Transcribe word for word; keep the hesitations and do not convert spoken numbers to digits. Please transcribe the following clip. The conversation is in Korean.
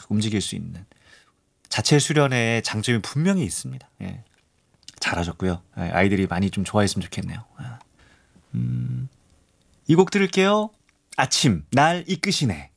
움직일 수 있는 자체 수련의 장점이 분명히 있습니다. 예. 잘하셨고요. 예, 아이들이 많이 좀 좋아했으면 좋겠네요. 음, 이 곡 들을게요. 아침 날 이끄시네.